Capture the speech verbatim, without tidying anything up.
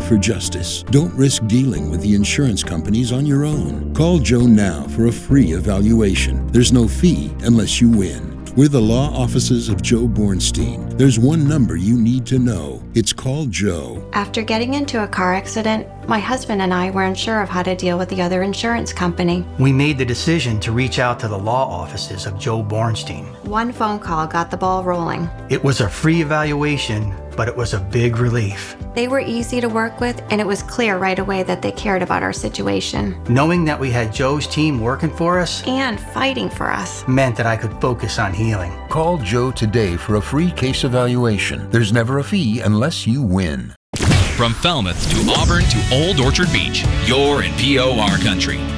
for justice. Don't risk dealing with the insurance companies on your own. Call Joe now for a free evaluation. There's no fee unless you win. We're the law offices of Joe Bornstein. There's one number you need to know. It's called Joe. After getting into a car accident, my husband and I weren't sure of how to deal with the other insurance company. We made the decision to reach out to the law offices of Joe Bornstein. One phone call got the ball rolling. It was a free evaluation, but it was a big relief. They were easy to work with, and it was clear right away that they cared about our situation. Knowing that we had Joe's team working for us and fighting for us meant that I could focus on healing. Call Joe today for a free case evaluation. There's never a fee unless you win. From Falmouth to Auburn to Old Orchard Beach, you're in P O R country.